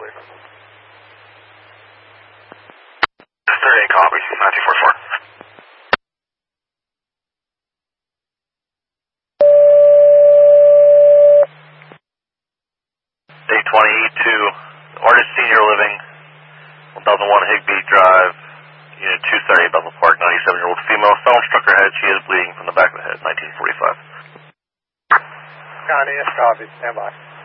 38 copy, 9244. Day 20 to Artist Senior Living, 1001 Higbee Drive, Unit 230, Bethel Park, 97-year-old female, fell and struck her head. She is bleeding from the back of the head, 1945. Connie, it's copy, stand by.